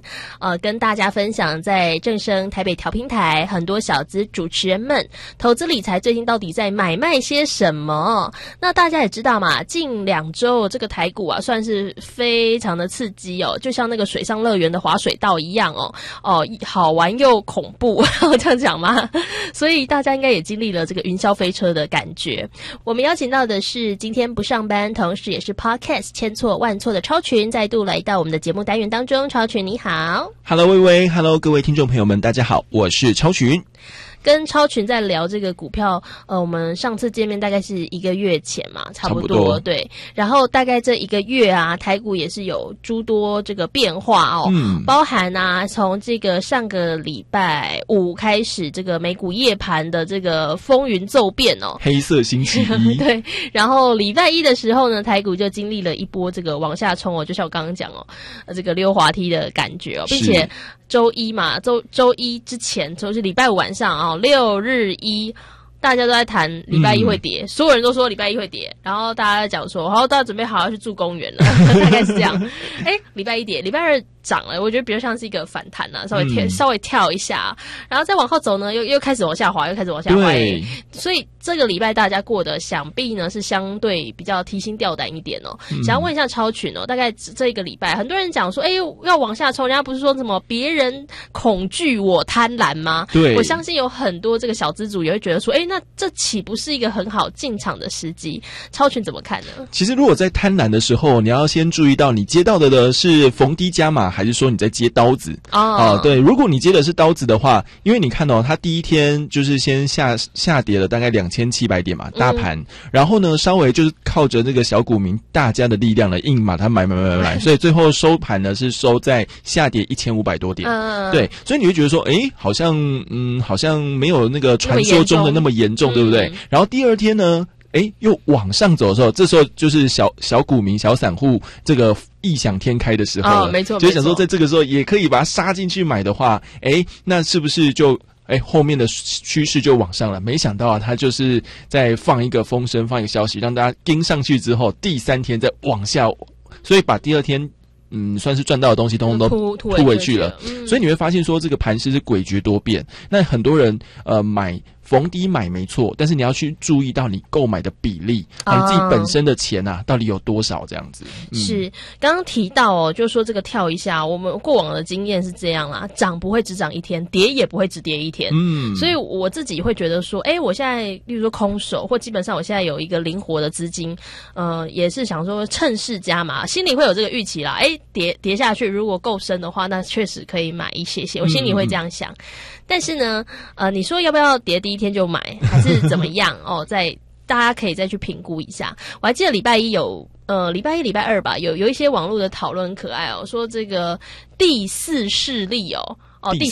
跟大家分享在正声台北调频台很多小资主持人们投资理财最近到底在买卖些什么。那大家也知道嘛，近2周这个台股啊算是非常的刺激哦，就像那个水上乐园的滑水道一样哦，好玩又恐怖这样讲吗？所以大家应该也经历了这个云霄飞车的感觉。我们邀请到的是今天不上班，同时也是 Podcast 千错万错的超群，再度来到我们的节目单元当中。超群你好。 Hello 薇薇， Hello 各位听众朋友们大家好，我是超群。 跟超群在聊这个股票，我们上次见面大概是1个月前嘛，差不多对。然后大概这1个月啊，台股也是有诸多这个变化哦，包含啊，从这个上个礼拜5开始，这个美股夜盘的这个风云骤变哦， 黑色星期一对。然后礼拜1的时候呢，台股就经历了一波这个往下冲哦，就像我刚刚讲哦，这个溜滑梯的感觉哦，并且周一嘛，周一之前就是礼拜5晚上啊，6日1，大家都在谈礼拜1会跌，所有人都说礼拜1会跌，然后大家在讲说，好，大家准备好要去住公园了，大概是这样。礼拜1跌，礼拜2涨了，我觉得比较像是一个反弹啊，稍微跳一下，然后再往后走呢，又开始往下滑，对，所以这个礼拜大家过得想必呢是相对比较提心吊胆一点哦。想要问一下超群哦，大概这一个礼拜，很多人讲说，要往下冲，人家不是说什么别人恐惧我贪婪吗？ 对， 我相信有很多这个小资主也会觉得说，那这岂不是一个很好进场的时机？超群怎么看呢？ 其实如果在贪婪的时候，你要先注意到你接到的是逢低加码，还是说你在接刀子对，如果你接的是刀子的话，因为你看它第一天就是先下跌了大概2700点嘛，大盘，然后呢稍微就是靠着这个小股民大家的力量来硬把它买，所以最后收盘呢是收在下跌1500多点，对，所以你会觉得说，好像没有那个传说中的那么严重，对不对？然后第二天呢，又往上走的时候，这时候就是小股民、小散户这个异想天开的时候了， 没错， 就想说在这个时候也可以把它杀进去买的话，那是不是就后面的趋势就往上了？没想到啊，他就是在放一个风声，放一个消息，让大家跟上去之后，第3天再往下，所以把第2天算是赚到的东西通通都吐回去了。所以你会发现说，这个盘势是诡谲多变。那很多人逢低买没错，但是你要去注意到你购买的比例，你自己本身的钱啊到底有多少这样子。 是刚刚提到哦，就是说这个跳一下，我们过往的经验是这样啦，涨不会只涨1天，跌也不会只跌1天。所以我自己会觉得说，我现在例如说空手，或基本上我现在有一个灵活的资金，也是想说趁势加码，心里会有这个预期啦。跌下去如果够深的话，那确实可以买一些，我心里会这样想。但是呢，你说要不要跌第1天就买，还是怎么样哦？大家可以再去评估一下。我还记得礼拜1有礼拜1、礼拜2吧，有一些网络的讨论很可爱哦，说这个第4势力第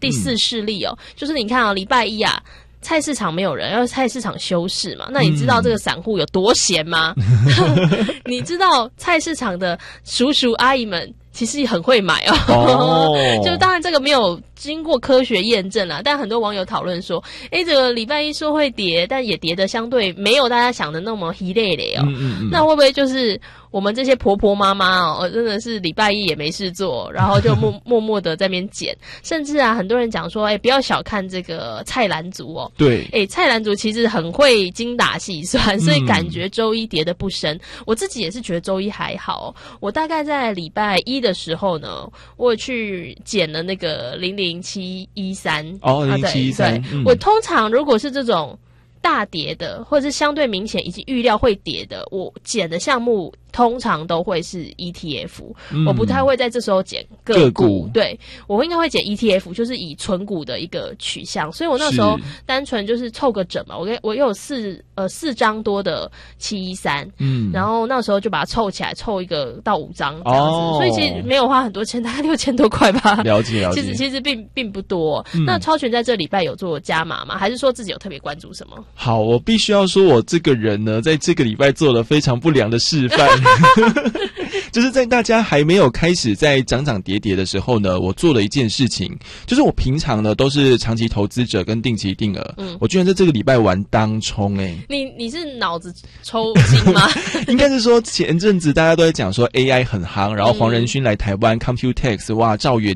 4势力就是你看礼拜1啊，菜市场没有人，因为菜市场休市嘛。那你知道这个散户有多闲吗？你知道菜市场的叔叔阿姨们其实很会买就当然这个没有经过科学验证啦，但很多网友讨论说，这个礼拜1说会跌，但也跌得相对没有大家想的那么稀累累那会不会就是我们这些婆婆妈妈真的是礼拜1也没事做，然后就默默的在那边捡，甚至啊，很多人讲说，不要小看这个菜篮族对， 菜篮族其实很会精打细算，所以感觉周1跌得不深。我自己也是觉得周1还好，我大概在礼拜1的时候呢，我有去捡了那个00713 00713 我通常如果是这种大跌的，或者是相对明显已经预料会跌的，我捡的项目通常都会是 ETF，我不太会在这时候捡个股，对，我应该会捡 ETF， 就是以存股的一个取向，所以我那时候单纯就是凑个整嘛，我有4张多的713，然后那时候就把它凑起来，凑一个到5张这样子，所以其实没有花很多钱，大概6000多块吧， 了解， 其实并不多。那超群在这礼拜有做加码吗？还是说自己有特别关注什么？ 好，我必须要说，我这个人呢，在这个礼拜做了非常不良的示范。就是在大家还没有开始在涨跌的时候呢，我做了一件事情，就是我平常呢都是长期投资者跟定期定额，我居然在这个礼拜玩当冲你是脑子抽筋吗？ 应该是说前阵子大家都在讲说 AI 很夯，然后黄仁勋来台湾 Computex， 哇，兆元